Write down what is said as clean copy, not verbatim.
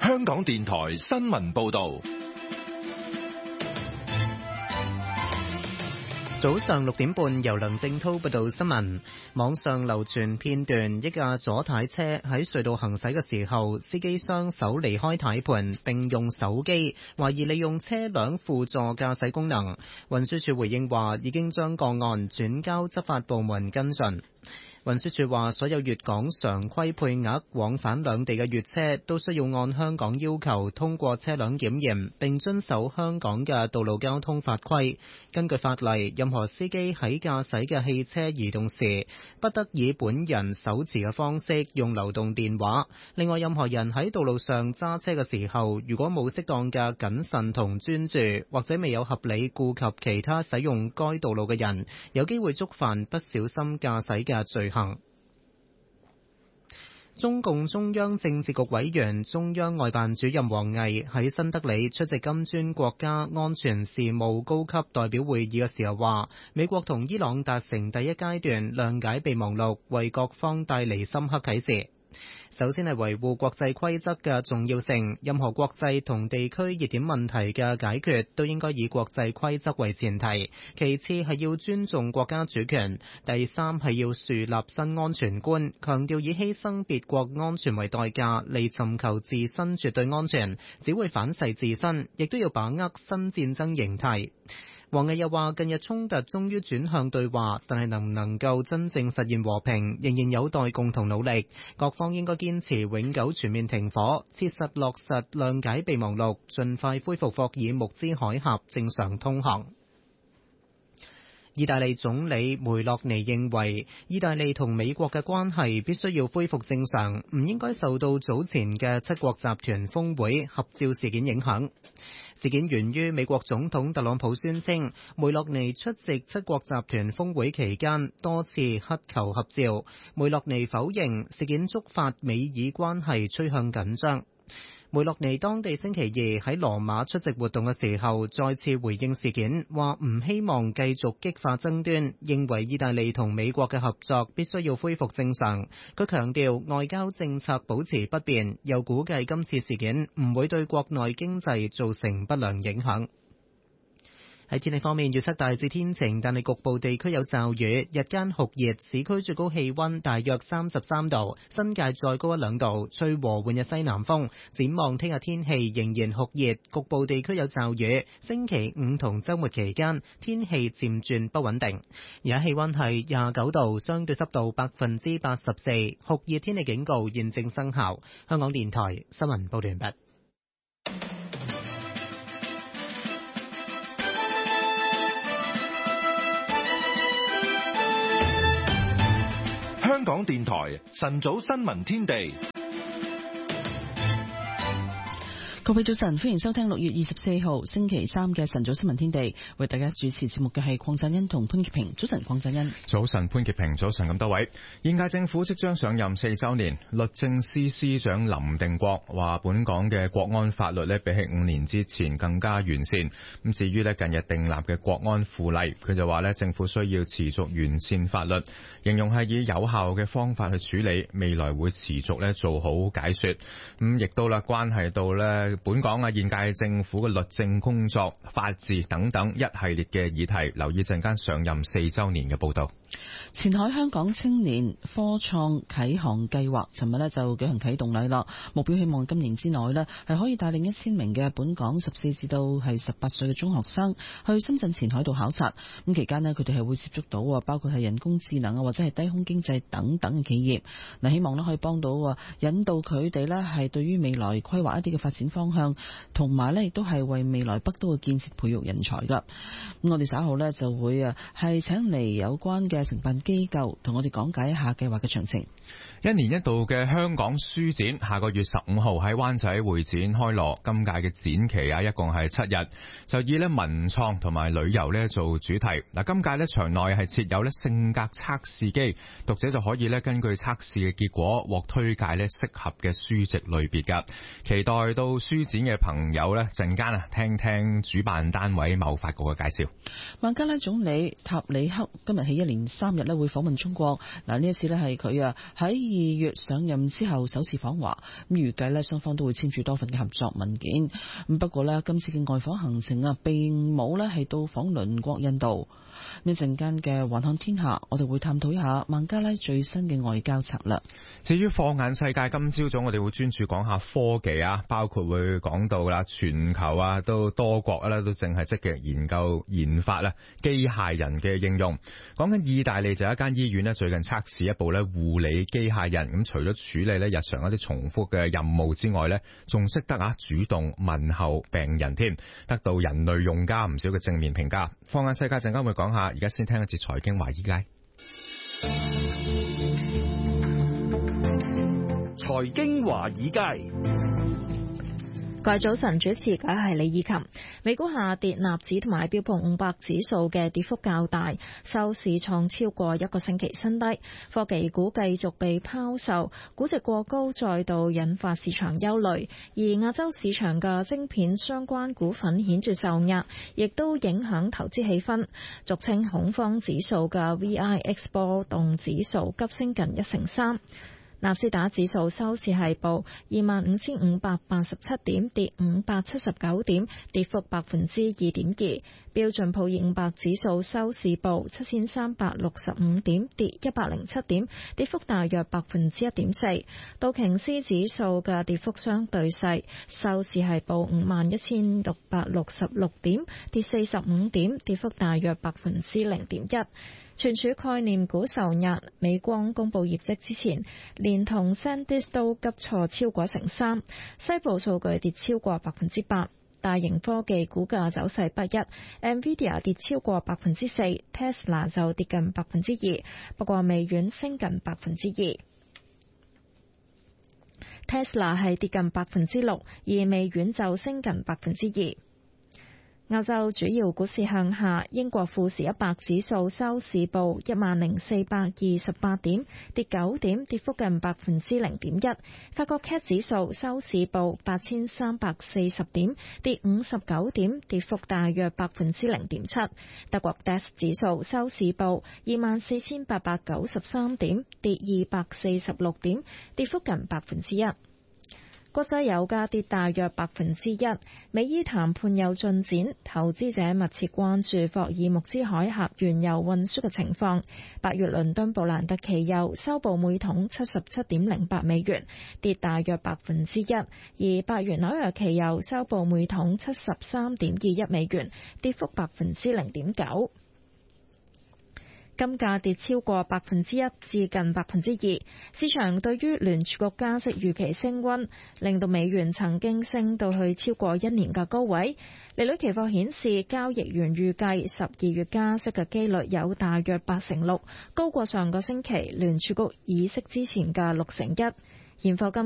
香港電台新聞報道。 早上6點半，由梁正滔報道新聞。網上流傳片段，一架左軚車喺隧道行駛嘅時候，司機雙手離開軚盤並用手機，懷疑利用車輛輔助駕駛功能。運輸署回應話，已經將個案轉交執法部門跟進。運輸署話，所有粵港常規配額往返兩地嘅粵車都需要按香港要求通過車輛檢驗，並遵守香港嘅道路交通法規。根據法例，任何司機喺駕駛嘅汽車移動時，不得以本人手持嘅方式用流動電話。另外，任何人喺道路上揸車嘅時候，如果冇適當嘅謹慎同專注，或者未有合理顧及其他使用該道路嘅人，有機會觸犯不小心駕駛嘅罪行。中共中央政治局委員、中央外辦主任王毅喺新德里出席金磚國家安全事務高級代表會議嘅時候話，美國同伊朗達成第一階段諒解備忘錄，為各方帶嚟深刻啟示。首先係維護國際規則嘅重要性，任何國際同地區熱點問題嘅解決都應該以國際規則為前提，其次係要尊重國家主權，第三係要樹立新安全觀，強調以犧牲別國安全為代價嚟尋求自身絕對安全，只會反噬自身，亦都要把握新戰爭形態。王毅又話，近日衝突終於轉向對話，但係能唔能夠真正實現和平，仍然有待共同努力。各方應該堅持永久全面停火，切實落實諒解備忘錄，盡快恢復霍爾木茲海峽正常通航。意大利總理梅洛尼認為，意大利同美國嘅關係必須要恢復正常，唔應該受到早前嘅七國集團峰會合照事件影響。事件源於美國總統特朗普宣稱，梅洛尼出席七國集團峰會期間多次乞求合照。梅洛尼否認事件觸發美意關係趨向緊張。梅洛尼當地星期二喺羅馬出席活動嘅時候，再次回應事件，話唔希望繼續激化爭端，認為意大利同美國嘅合作必須要恢復正常。佢強調外交政策保持不變，又估計今次事件唔會對國內經濟造成不良影響。喺天氣方面，預測大致天晴，但係局部地區有驟雨，日間酷熱，市區最高氣溫大約33度，新界再高1-2度，吹和緩嘅西南風。展望聽日天氣仍然酷熱，局部地區有驟雨。星期五同週末期間天氣漸轉不穩定。而家氣溫係29度，相對濕度84%，酷熱天氣警告現正生效。香港電台新聞報道完畢。 香港電台晨早新聞天地， 各位早晨，歡迎收聽6月24號星期三嘅晨早新聞天地，為大家主持節目嘅係鄺振恩同潘潔平。早晨，鄺振恩。 早晨，潘潔平。早晨，咁多位。現屆政府即將上任4週年，律政司司長林定國話，本港嘅國安法律比起5年之前更加完善。咁至於近日訂立嘅國安附例，佢就話政府需要持續完善法律，形容係以有效嘅方法去處理，未來會持續做好解說。咁亦都關係到本港現屆政府嘅律政工作、法治等等一系列嘅議題，留意陣間上任4週年嘅報道。 前海香港青年科創啟航計劃尋日就舉行啟動禮啦，目標希望今年之內係可以帶領1000名嘅本港14至到18歲嘅中學生去深圳前海度考察。咁期間佢哋係會接觸到包括係人工智能或者係低空經濟等等嘅企業。希望可以幫到引導佢哋係對於未來規劃一啲嘅發展方向，同埋亦都係為未來北都嘅建設培育人才噶。咁我哋稍後就會係請嚟有關嘅承辦機構同我哋講解一下計劃嘅詳情。 1年1度嘅香港書展下個月15號喺灣仔會展開鑼，今屆嘅展期一共係7日，就以文創同埋旅遊做主題。今屆場內係設有性格測試機，讀者就可以根據測試嘅結果獲推介適合嘅書籍類別噶。期待到書展嘅朋友陣間聽聽主辦單位貿發局嘅介紹。 孟加拉總理塔里克今日起1連3日會訪問中國。呢一次係佢喺 2月上任之後首次訪華，咁預計咧雙方都會簽署多份嘅合作文件。咁不過咧今次嘅外訪行程啊，並冇咧係到訪鄰國印度。一陣間嘅環看天下，我哋會探討一下孟加拉最新嘅外交策略。 至於放眼世界，今朝早我哋會專注講下科技啊，包括會講到啦，全球啊都多國咧都正係積極研究研發啦機械人嘅應用。講緊意大利就有一間醫院咧最近測試一部咧護理機械人，咁除咗處理咧日常一啲重複嘅任務之外咧，仲識得主動問候病人添，得到人類用家唔少嘅正面評價。放眼世界陣間會講下，而家先聽一節財經華爾街。 財經華爾街， 各位早晨，主持嘅係李以琴。美股下跌，納指同埋標普500指數嘅跌幅較大，收市創超過一個星期新低。科技股繼續被拋售，估值過高再度引發市場憂慮，而亞洲市場嘅晶片相關股份顯著受壓，亦都影響投資氣氛。俗稱恐慌指數嘅 VIX 波動指數急升近1.3%。納斯達克指數收市係報25,587點，跌579點，跌幅2.2%。標準普爾500指數收市報7,365點，跌107點，跌幅大約1.4%。道瓊斯指數嘅跌幅相對細，收市係報51,666點，跌45點，跌幅大約0.1%。存儲概念股受壓，美光公佈業績之前，連同 SanDisk 都急挫超過1.3%，西部數據跌超過8%。大型科技股嘅走勢不一 ，NVIDIA 跌超過4%， Tesla 就跌近2%，不過微軟升近2%。Tesla 係跌近6%，而微軟就升近2%。歐洲主要股市向下，英國富時100指數收市報10,428點，跌9點，跌幅近0.1%。法國 CAC 指數收市報8,340點，跌59點，跌幅大約0.7%。德國 DAX 指數收市報24,893點，跌246點，跌幅近1%。國際油價跌大約1%，美伊談判有進展，投資者密切關注霍爾木茲海峽原油運輸嘅情況。8月倫敦布蘭特期油收報每桶77.08美元，跌大約1%，而8月紐約期油收報每桶73.21美元，跌幅0.9%。金價跌超過1%至近2%，市場對於聯儲局加息預期升溫，令到美元曾經升到去超過1年嘅高位。利率期貨顯示，交易員預計12月加息嘅機率有大約86%，高過上個星期聯儲局議息之前嘅61%。現貨金